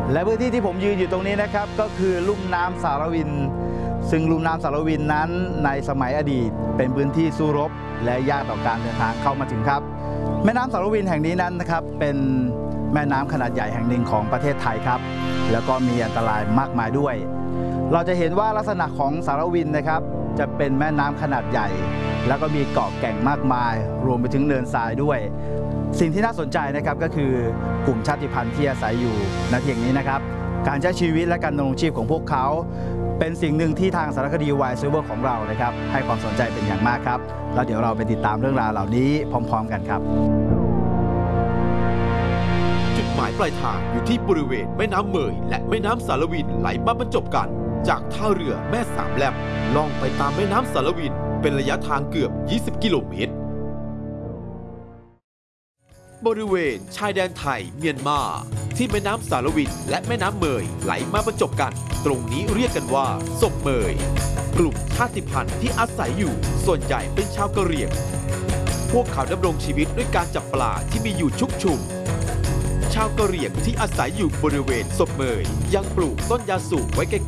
และพื้นที่ที่ผมยืนอยู่ตรงนี้นะครับก็คือลุ่มน้ำสารวินซึ่งลุ่มน้ำสารวินนั้นในสมัยอดีตเป็นพื้นที่สู้รบและยากต่อการเดินทางเข้ามาถึงครับแม่น้ำสารวินแห่งนี้นั้นนะครับเป็นแม่น้ำขนาดใหญ่แห่งหนึ่งของประเทศไทยครับแล้วก็มีอันตรายมากมายด้วยเราจะเห็นว่าลักษณะของสารวินนะครับจะเป็นแม่น้ำขนาดใหญ่แล้วก็มีเกาะแก่งมากมายรวมไปถึงเนินทรายด้วยสิ่งที่น่าสนใจนะครับก็คือกลุ่มชาติพันธุ์ที่อาศัยอยู่ณที่แห่งนี้นะครับการใช้ชีวิตและการดำรงชีพของพวกเขาเป็นสิ่งหนึ่งที่ทางสารคดีวายซิลเวอร์ของเรานะครับให้ความสนใจเป็นอย่างมากครับแล้วเดี๋ยวเราไปติดตามเรื่องราวเหล่านี้พร้อมๆกันครับจุดหมายปลายทางอยู่ที่บริเวณแม่น้ำเมยและแม่น้ำสารวินไหลมาบรรจบกันจากท่าเรือแม่สามแลบล่องไปตามแม่น้ำสารวินเป็นระยะทางเกือบ20กิโลเมตรบริเวณชายแดนไทยเมียนมาที่แม่น้ำสารวินและแม่น้ำเมยไหลมาบรรจบกันตรงนี้เรียกกันว่าศพเมยกลุ่มชาติพันธุ์ที่อาศัยอยู่ส่วนใหญ่เป็นชาวกะเหรี่ยงพวกเขาดำรงชีวิตด้วยการจับปลาที่มีอยู่ชุกชุมชาวกะเหรี่ยงที่อาศัยอยู่บริเวณศพเมยยังปลูกต้นยาสูบไว้ใ